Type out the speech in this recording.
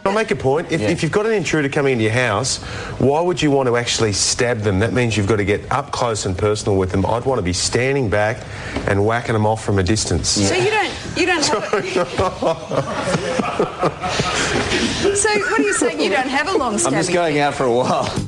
I'll make a point. If you've got an intruder coming into your house, why would you want to actually stab them? That means you've got to get up close and personal with them. I'd want to be standing back and whacking them off from a distance. So you don't So what are you saying? You don't have a long stabbing? I'm just going out for a while.